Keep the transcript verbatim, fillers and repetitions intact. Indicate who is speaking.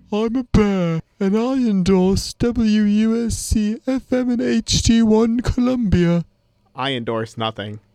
Speaker 1: I'm a bear, and I endorse W U S C F M and H D one Columbia.
Speaker 2: I endorse nothing.